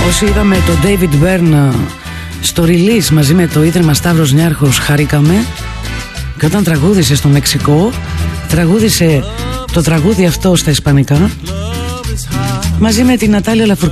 Όσοι είδαμε τον David Byrne στο release μαζί με το Ίδρυμα Σταύρος Νιάρχος, χαρήκαμε. Και όταν τραγούδισε στο Μεξικό, τραγούδισε το τραγούδι αυτό στα ισπανικά μαζί με την Νατάλια Λαφουρκάδη.